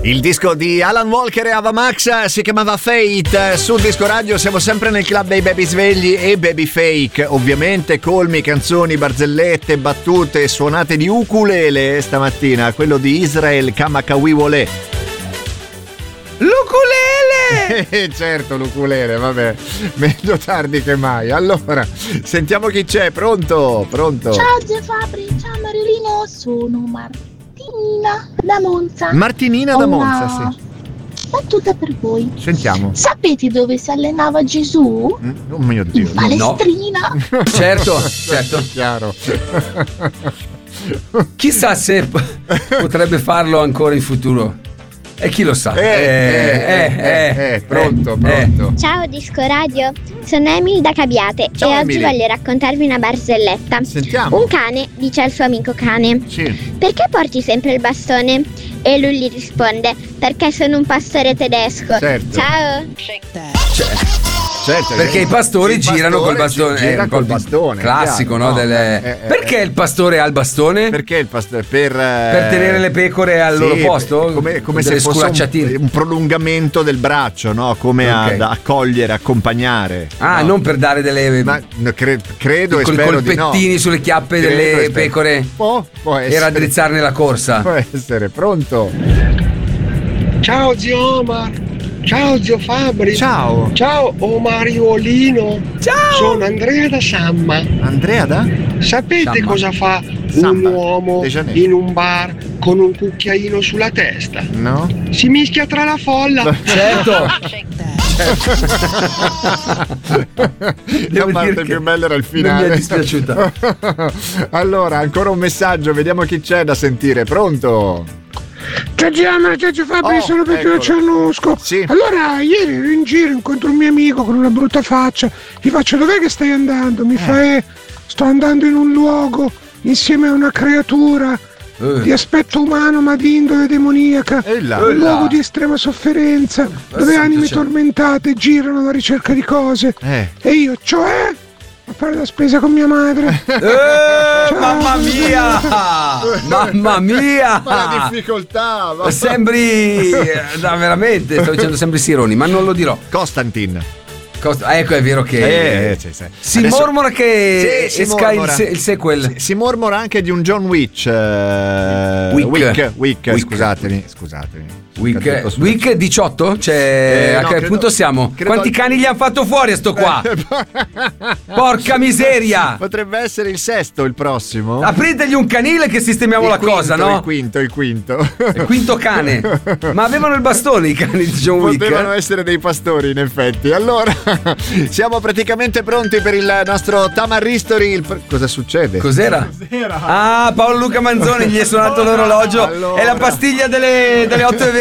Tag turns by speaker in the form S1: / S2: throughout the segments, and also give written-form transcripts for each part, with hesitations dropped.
S1: Il disco di Alan Walker e Ava Max si chiamava Fate. Sul Disco Radio siamo sempre nel club dei baby svegli e baby fake, ovviamente colmi, canzoni, barzellette, battute, suonate di ukulele stamattina, quello di Israel Kamakawiwole.
S2: L'ukulele!
S1: Certo, l'ukulele, vabbè, meglio tardi che mai. Allora, sentiamo chi c'è, pronto?
S3: Ciao Zio Fabri, ciao Marilino, sono Martinina da Monza.
S1: Martinina da Monza, sì.
S3: Battuta per voi.
S1: Sentiamo.
S3: Sapete dove si allenava Gesù?
S1: Oh mio Dio.
S3: In palestrina.
S2: No. Certo.
S1: Chiaro.
S2: Chissà se potrebbe farlo ancora in futuro. E chi lo sa?
S1: Pronto.
S4: Ciao Disco Radio, sono Emil da Cabiate.
S1: Ciao,
S4: e
S1: Emily.
S4: oggi voglio raccontarvi una barzelletta.
S1: Sentiamo.
S4: Un cane dice al suo amico cane:
S1: Sì.
S4: perché porti sempre il bastone? E lui gli risponde: perché sono un pastore tedesco.
S1: Certo.
S4: Ciao.
S1: Certo,
S2: Perché i pastori girano col bastone.
S1: Gira col bastone.
S2: Classico,
S1: chiaro,
S2: no? Perché il pastore ha il bastone?
S1: Perché il pastore? Per
S2: tenere le pecore al loro posto?
S1: Come se fosse un prolungamento del braccio, no? Come
S2: Ok.
S1: ad accogliere, accompagnare.
S2: Ah,
S1: no?
S2: non per dare delle
S1: Ma credo e
S2: con i
S1: spero di no.
S2: colpettini sulle chiappe
S1: Credo e
S2: delle
S1: spero.
S2: pecore
S1: Può
S2: e
S1: essere.
S2: raddrizzarne la corsa.
S1: Può essere, pronto?
S5: Ciao zio Omar, ciao zio Fabri,
S1: Ciao.
S5: ciao Omariolino,
S2: Ciao.
S5: sono Andrea da Samma.
S1: Andrea da?
S5: Sapete
S2: Samma.
S5: cosa fa
S1: Samba,
S5: un uomo
S1: De Janeiro.
S5: in un bar con un cucchiaino sulla testa?
S1: No?
S5: Si mischia tra la folla.
S2: Certo.
S1: La parte più bella era il finale.
S2: Non mi è dispiaciuta.
S1: Allora, ancora un messaggio, vediamo chi c'è da sentire. Pronto?
S6: Ciao Gianna, ciao Fabri, sono Peppino
S1: eccolo.
S6: Cianusco.
S1: Sì.
S6: Allora, ieri ero in giro, incontro un mio amico con una brutta faccia. Gli faccio: dov'è che stai andando? Mi fa: sto andando in un luogo insieme a una creatura di aspetto umano ma di indole demoniaca. Un luogo di estrema sofferenza, dove anime tormentate girano alla ricerca di cose. E io, cioè, a fare la spesa con mia madre.
S2: Mamma mia! Mamma mia!
S1: Ma la difficoltà!
S2: Sembri veramente, sto dicendo sembri Sironi, ma non lo dirò.
S1: Constantin.
S2: Ecco, è vero che
S1: sì.
S2: si
S1: Adesso-
S2: mormora che
S1: Sì, si
S2: esca
S1: mormora.
S2: il sequel.
S1: Si mormora anche di un John Wick.
S2: Wick.
S1: Scusatemi.
S2: Wick 18? Cioè, a
S1: no,
S2: che
S1: credo-
S2: punto siamo?
S1: credo-
S2: Quanti cani gli hanno fatto fuori a sto qua? Porca miseria!
S1: Potrebbe essere il sesto, il prossimo.
S2: Apritegli un canile che sistemiamo la cosa, no?
S1: Il quinto.
S2: Il quinto cane. Ma avevano il bastone i cani di John Wick?
S1: Potevano essere dei pastori, in effetti. Allora, siamo praticamente pronti per il nostro Tamar History. Cosa succede?
S2: Cos'era? Ah, Paolo Luca Manzoni gli è suonato l'orologio.
S1: Allora.
S2: È la pastiglia delle 8:20.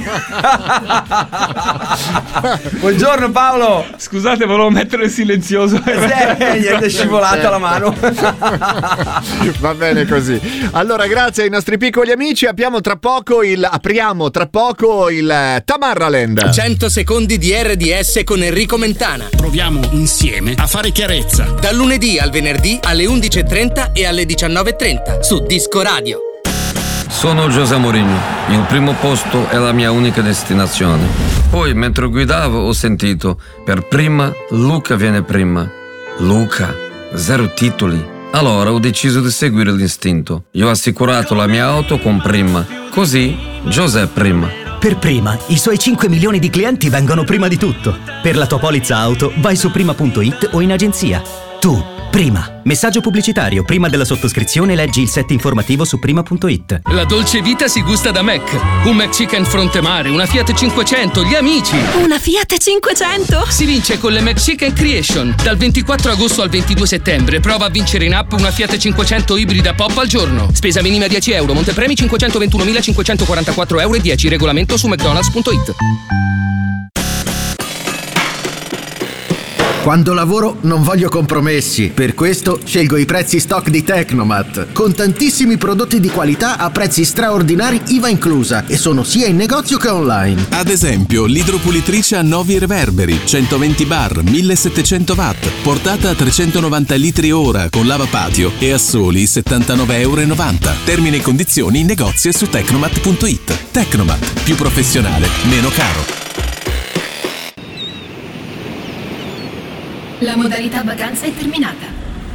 S2: Buongiorno Paolo.
S7: Scusate, volevo mettere il silenzioso.
S2: Gli è scivolata la mano.
S1: Va bene così. Allora, grazie ai nostri piccoli amici. Apriamo tra poco il Tamarraland.
S8: 100 secondi di RDS con Enrico Mentana.
S9: Proviamo insieme a fare chiarezza.
S8: Dal lunedì al venerdì alle 11:30 e alle 19:30 su Disco Radio.
S10: Sono José Mourinho, il primo posto è la mia unica destinazione. Poi, mentre guidavo, ho sentito: per prima, Luca viene prima. Luca, 0 titoli. Allora ho deciso di seguire l'istinto. Io ho assicurato la mia auto con Prima. Così, José prima.
S11: Per Prima, i suoi 5 milioni di clienti vengono prima di tutto. Per la tua polizza auto, vai su prima.it o in agenzia. Tu, Prima. Messaggio pubblicitario. Prima della sottoscrizione leggi il set informativo su prima.it.
S9: La dolce vita si gusta da Mac. Un McChicken Frontemare, una Fiat 500, gli amici.
S12: Una Fiat 500?
S9: Si vince con le McChicken Creation. Dal 24 agosto al 22 settembre prova a vincere in app una Fiat 500 ibrida pop al giorno. Spesa minima 10 euro, montepremi 521.544 euro e 10. Regolamento su mcdonalds.it.
S13: Quando lavoro non voglio compromessi, per questo scelgo i prezzi stock di Tecnomat, con tantissimi prodotti di qualità a prezzi straordinari IVA inclusa, e sono sia in negozio che online.
S14: Ad esempio, l'idropulitrice a Novi Reverberi, 120 bar, 1700 watt, portata a 390 litri ora con lavapatio e a soli 79,90 €. Termini e condizioni in negozio e su tecnomat.it. Tecnomat, più professionale, meno caro.
S12: La modalità vacanza è terminata.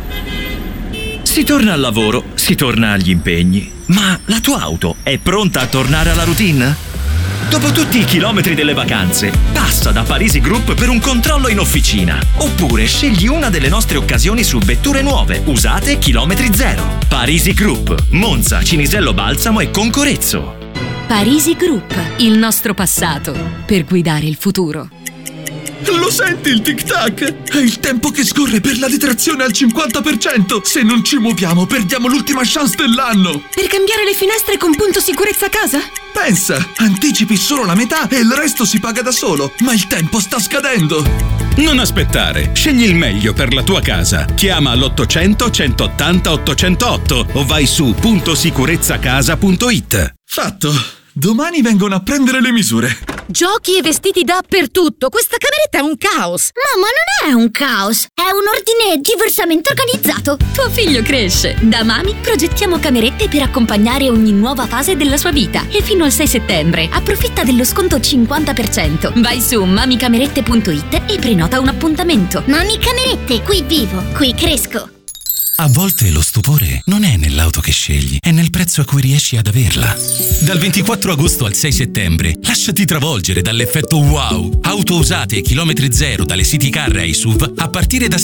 S15: Si torna al lavoro, si torna agli impegni. Ma la tua auto è pronta a tornare alla routine? Dopo tutti i chilometri delle vacanze, passa da Parisi Group per un controllo in officina. Oppure scegli una delle nostre occasioni su vetture nuove, usate chilometri zero. Parisi Group, Monza, Cinisello Balsamo e Concorezzo.
S12: Parisi Group, il nostro passato per guidare il futuro.
S16: Lo senti il tic-tac? È il tempo che scorre per la detrazione al 50%. Se non ci muoviamo, perdiamo l'ultima chance dell'anno.
S12: Per cambiare le finestre con punto sicurezza casa?
S16: Pensa, anticipi solo la metà e il resto si paga da solo. Ma il tempo sta scadendo.
S17: Non aspettare, scegli il meglio per la tua casa. Chiama l'800 180 808 o vai su puntosicurezzacasa.it.
S16: Fatto. Domani vengono a prendere le misure.
S12: Giochi e vestiti dappertutto. Questa cameretta è un caos.
S18: Mamma, non è un caos, è un ordine diversamente organizzato.
S12: Tuo figlio cresce. Da Mami progettiamo camerette per accompagnare ogni nuova fase della sua vita. E fino al 6 settembre approfitta dello sconto 50%. Vai su mamicamerette.it e prenota un appuntamento.
S18: Mami Camerette, qui vivo, qui cresco.
S17: A volte lo stupore non è nell'auto che scegli, è nel prezzo a cui riesci ad averla. Dal 24 agosto al 6 settembre, lasciati travolgere dall'effetto wow. Auto usate e chilometri zero dalle City Car e SUV a partire da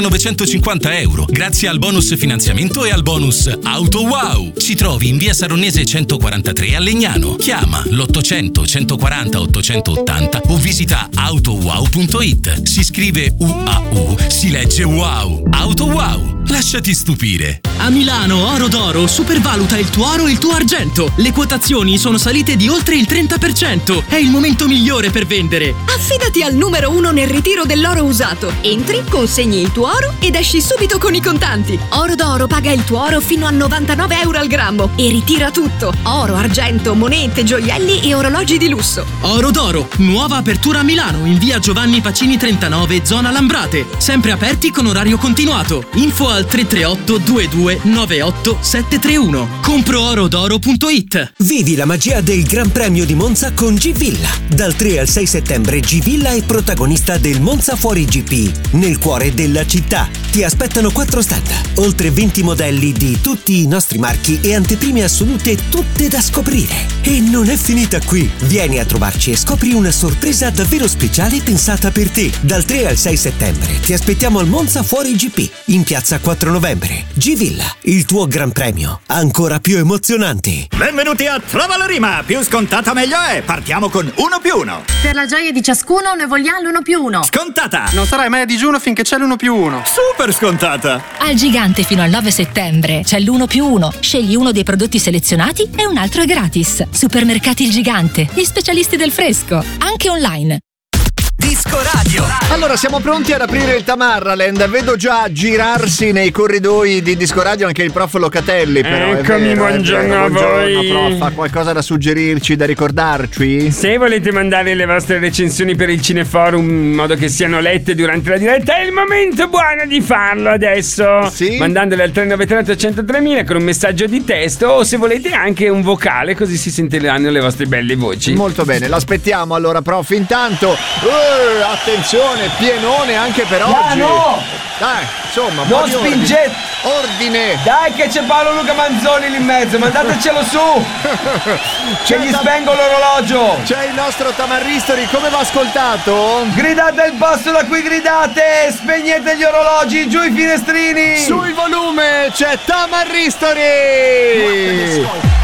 S17: 7.950 euro, grazie al bonus finanziamento e al bonus Auto Wow. Ci trovi in via Saronnese 143 a Legnano. Chiama l'800 140 880 o visita autowow.it. Si scrive UAU, si legge wow. Auto Wow. Lasciati stupire.
S9: A Milano Oro d'Oro supervaluta il tuo oro e il tuo argento. Le quotazioni sono salite di oltre il 30%. È il momento migliore per vendere.
S12: Affidati al numero 1 nel ritiro dell'oro usato. Entri, consegni il tuo oro ed esci subito con i contanti. Oro d'Oro paga il tuo oro fino a 99 euro al grammo e ritira tutto. Oro, argento, monete, gioielli e orologi di lusso.
S9: Oro d'Oro, nuova apertura a Milano in via Giovanni Pacini 39, zona Lambrate. Sempre aperti con orario continuato. Info al 338 22 98 731. Compro-orodoro.it.
S19: Vivi la magia del Gran Premio di Monza con G-Villa. Dal 3 al 6 settembre G-Villa è protagonista del Monza Fuori GP, nel cuore della città. Ti aspettano 4 stand, oltre 20 modelli di tutti i nostri marchi e anteprime assolute tutte da scoprire. E non è finita qui. Vieni a trovarci e scopri una sorpresa davvero speciale pensata per te. Dal 3 al 6 settembre ti aspettiamo al Monza Fuori GP, in piazza 4 novembre. G-Villa, il tuo Gran Premio, ancora più emozionante.
S20: Benvenuti a Trova la Rima, più scontata meglio è. Partiamo con 1+1.
S21: Per la gioia di ciascuno ne vogliamo l'1+1.
S20: Scontata.
S22: Non sarai mai a digiuno finché c'è l'1+1.
S20: Super scontata.
S12: Al Gigante fino al 9 settembre c'è l'1+1. Scegli uno dei prodotti selezionati e un altro è gratis. Supermercati Il Gigante, gli specialisti del fresco, anche online.
S1: Disco Radio. Allora siamo pronti ad aprire il Tamarraland. Vedo già girarsi nei corridoi di Disco Radio anche il prof Locatelli. Però
S23: eccomi, buongiorno a voi.
S1: Prof, ha qualcosa da suggerirci, da ricordarci?
S23: Se volete mandare le vostre recensioni per il Cineforum in modo che siano lette durante la diretta, è il momento buono di farlo adesso.
S1: Sì?
S23: Mandandole al 393 103.000 con un messaggio di testo o se volete anche un vocale, così si sentiranno le vostre belle voci.
S1: Molto bene, l'aspettiamo allora, prof. Intanto attenzione, pienone anche per oggi.
S23: No!
S1: Dai, insomma,
S23: non spingete!
S1: Ordine!
S23: Dai che c'è Paolo Luca Manzoni lì in mezzo, mandatecelo su! Che gli spengo l'orologio!
S1: C'è il nostro Tamarristori, come va ascoltato?
S23: Gridate il passo da cui gridate! Spegnete gli orologi, giù i finestrini!
S1: Sul volume c'è Tamarristori!